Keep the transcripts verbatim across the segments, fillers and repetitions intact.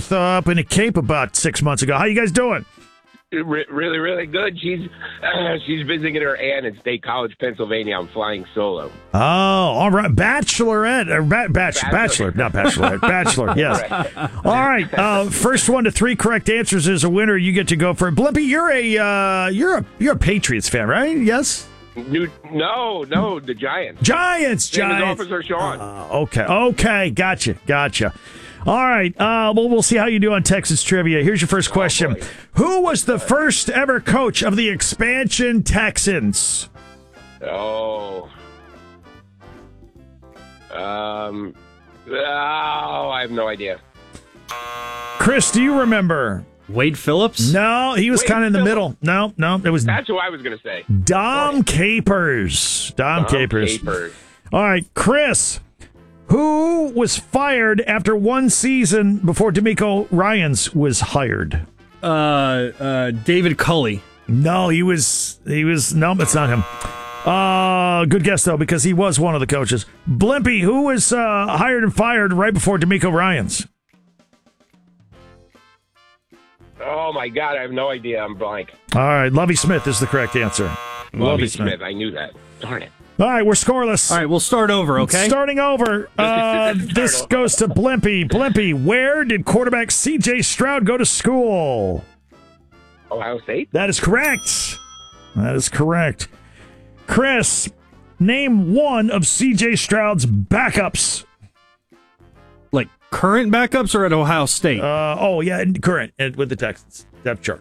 both uh, up in a Cape about six months ago. How you guys doing? Re- really, really good. She's uh, she's visiting her aunt in State College, Pennsylvania. I'm flying solo. Oh, all right. Bachelorette. Or ba- batch- Bachelor. Bachelor, not bachelorette. Bachelor, yes. All right. Uh, first one to three correct answers is a winner. You get to go for it. Blimpy, you're a uh, you're a you're a Patriots fan, right? Yes. New, no, no, the Giants. Giants, Same as Giants. Officer Sean. Uh, okay, okay, gotcha, gotcha. All right, uh, well, we'll see how you do on Texas trivia. Here's your first question: boy. Who was the first ever coach of the expansion Texans? Oh. Um. Oh, I have no idea. Chris, do you remember? Wade Phillips? No, he was Wade kind of in the Phillips. middle. No, no, it was That's who I was going to say. Dom Capers. Dom, Tom Capers. Capers. All right, Chris. Who was fired after one season before D'Amico Ryans was hired? Uh, uh, David Culley. No, he was. He was. No, it's not him. Uh, good guess though, because he was one of the coaches. Blimpy, who was uh, hired and fired right before D'Amico Ryans? Oh, my God. I have no idea. I'm blank. All right, Lovie Smith is the correct answer. Lovie Smith. I knew that. Darn it. All right, we're scoreless. All right, we'll start over, okay? Starting over. Uh, Start this over. goes to Blimpy. Blimpy, where did quarterback C J Stroud go to school? Ohio State? That is correct. That is correct. Chris, name one of C J Stroud's backups. Like current backups or at Ohio State? Uh, oh, yeah, current and with the Texans. Depth chart.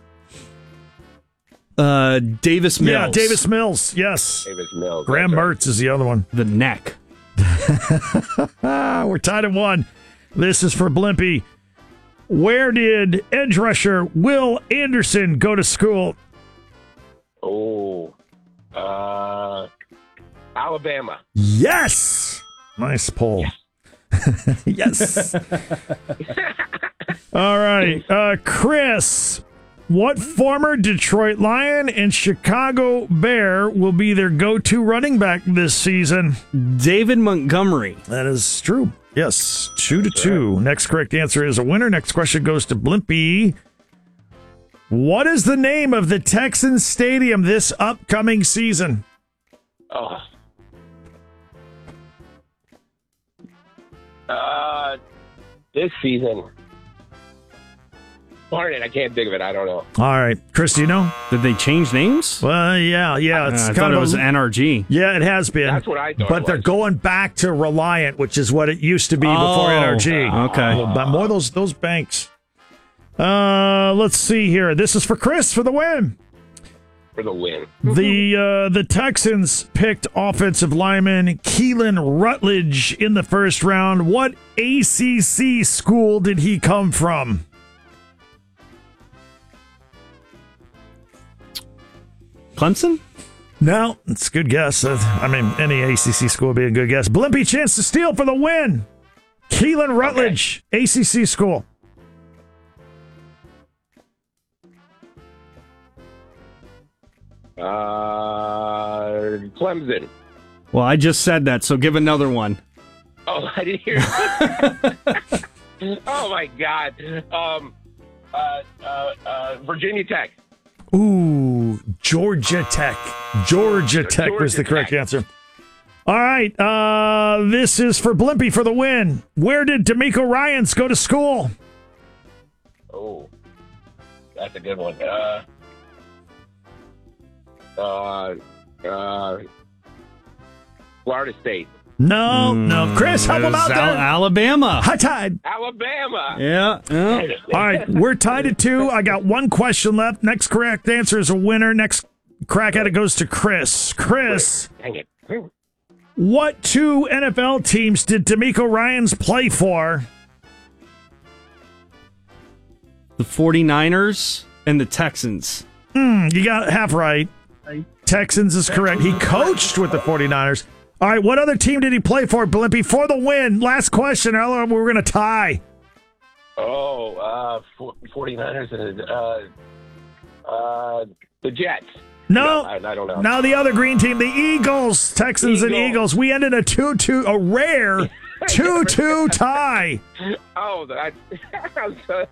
Uh, Davis Mills. Yeah, Davis Mills. Yes. Davis Mills. Graham That's right. Mertz is the other one. The neck. Ah, we're tied at one. This is for Blimpy. Where did edge rusher Will Anderson go to school? Oh. Uh, Alabama. Yes. Nice poll. Yes. All right. Uh, Chris, what former Detroit Lion and Chicago Bear will be their go-to running back this season? David Montgomery. That is true. Yes, two to two. Next correct answer is a winner. Next question goes to Blimpy. What is the name of the Texans stadium this upcoming season? Oh. Uh, this season. Darn it, I can't think of it. I don't know. All right, Chris, do you know? Did they change names? Well, yeah, yeah. It's Uh, I kind thought of it was a, N R G. yeah, it has been. That's what I thought But it they're was. going back to Reliant, which is what it used to be before Oh, N R G. okay. But more of those those banks. Uh, let's see here. This is for Chris for the win. For the win. The uh, the Texans picked offensive lineman Keelan Rutledge in the first round. What A C C school did he come from? Clemson? No, it's a good guess. Uh, I mean, any A C C school would be a good guess. Blimpy chance to steal for the win. Keelan Rutledge, A C C school. Uh, Clemson. Well, I just said that, so give another one. Oh, I didn't hear it. Oh, my God. Um, uh, uh, uh, Virginia Tech. Ooh, Georgia Tech. Georgia Tech Georgia was the correct Tech. answer. All right, uh, this is for Blimpy for the win. Where did D'Amico Ryans go to school? Oh, that's a good one. Uh, uh, uh, Florida State. No, no. Chris, help him out It was Al- there. Alabama. High tide. Alabama. Yeah. yeah. All right, we're tied at two. I got one question left. Next correct answer is a winner. Next crack at it goes to Chris. Chris, Dang it. what two N F L teams did D'Amico Ryans play for? The 49ers and the Texans. Hmm, you got it half right. Texans is correct. He coached with the 49ers. All right, what other team did he play for, Blimpy? For the win. Last question. Or we're going to tie. Oh, uh, for- 49ers and, uh, uh, the Jets. No, I, I don't know. now the other green team, the Eagles, Texans and Eagles. Eagles. We ended a two two, a rare two two tie. Oh, that's, I'm so,